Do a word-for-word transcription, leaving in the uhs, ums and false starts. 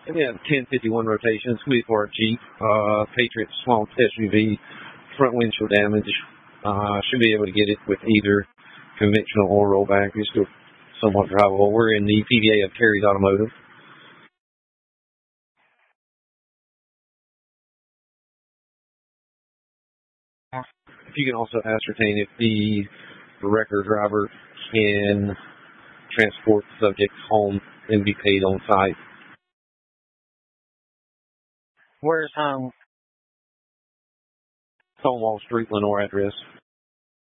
And we have ten fifty-one rotations, twenty-four Jeep, uh, Patriot small S U V, front windshield damage. Uh, should be able to get it with either conventional or rollback. It's still somewhat drivable. We're in the P D A of Terry's Automotive. If you can also ascertain if the wrecker driver can transport the subject home and be paid on site. Where's home? Stonewall Street, Lenore address.